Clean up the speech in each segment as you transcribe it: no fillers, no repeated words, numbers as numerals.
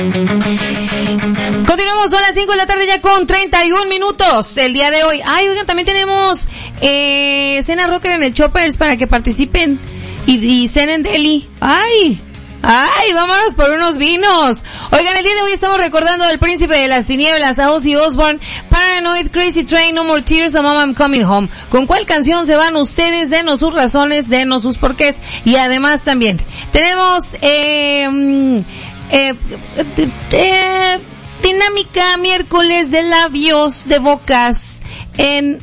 Continuamos, son las 5 de la tarde ya con 31 minutos el día de hoy. Ay, oigan, también tenemos cena rocker en el Choppers para que participen y cenen deli. Ay, vámonos por unos vinos. Oigan, el día de hoy estamos recordando al príncipe de las tinieblas, a Ozzy Osbourne, Paranoid, Crazy Train, No More Tears, o Mama I'm Coming Home. ¿Con cuál canción se van ustedes? Denos sus razones, denos sus porqués. Y además también tenemos dinámica miércoles de labios, de bocas en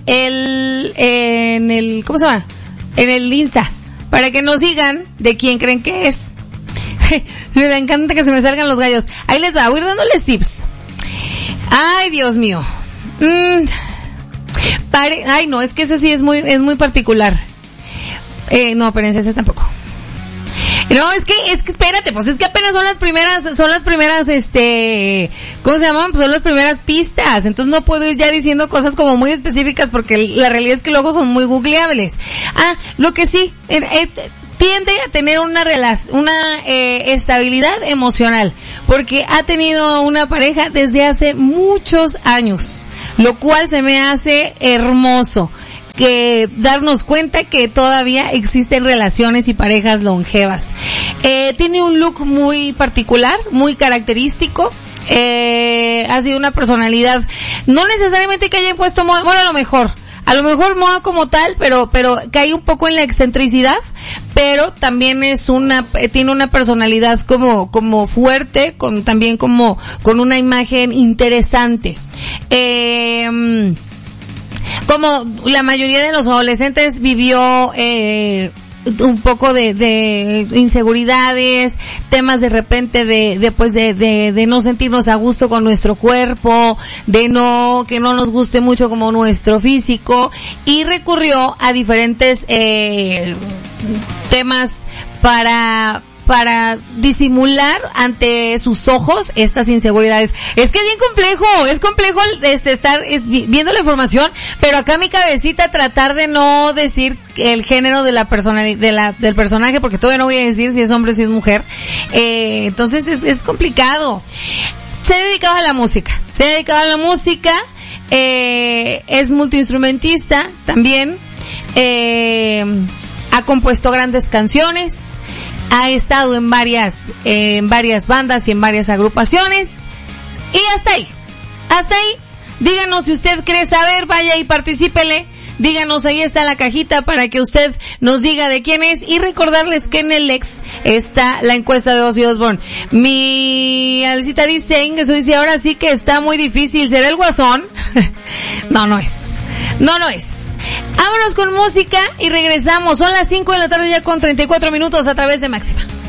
el ¿cómo se llama? En el Insta, para que nos digan de quién creen que es. Me encanta que se me salgan los gallos. Ahí les va, voy a ir dándoles tips. Ay, Dios mío. Ay, no, es que ese sí es muy particular. No, espérense, ese tampoco. No, es que espérate, pues es que apenas son las primeras, ¿cómo se llaman? Pues son las primeras pistas, entonces no puedo ir ya diciendo cosas como muy específicas porque la realidad es que luego son muy googleables. Lo que sí, tiende a tener una estabilidad emocional, porque ha tenido una pareja desde hace muchos años, lo cual se me hace hermoso. Que darnos cuenta que todavía existen relaciones y parejas longevas. Tiene un look muy particular, muy característico. Ha sido una personalidad, no necesariamente que haya puesto moda, bueno, a lo mejor moda como tal, pero cae un poco en la excentricidad, pero también tiene una personalidad como fuerte, también con una imagen interesante. Como la mayoría de los adolescentes vivió un poco de inseguridades, temas de repente de no sentirnos a gusto con nuestro cuerpo, que no nos guste mucho como nuestro físico, y recurrió a diferentes temas para disimular ante sus ojos estas inseguridades. Es que es complejo estar viendo la información, pero acá mi cabecita tratar de no decir el género de la personalidad del personaje, porque todavía no voy a decir si es hombre o si es mujer. Entonces es complicado. Se ha dedicado a la música. Es multiinstrumentista también. Ha compuesto grandes canciones. Ha estado en varias bandas y en varias agrupaciones. Y hasta ahí. Díganos si usted quiere saber, vaya y particípele. Díganos, ahí está la cajita para que usted nos diga de quién es. Y recordarles que en el ex está la encuesta de Ozzy Osbourne. Mi Alicita dice, eso dice, ahora sí que está muy difícil. ¿Será el Guasón? No es. Vámonos con música y regresamos. Son las 5 de la tarde ya con 34 minutos a través de Máxima.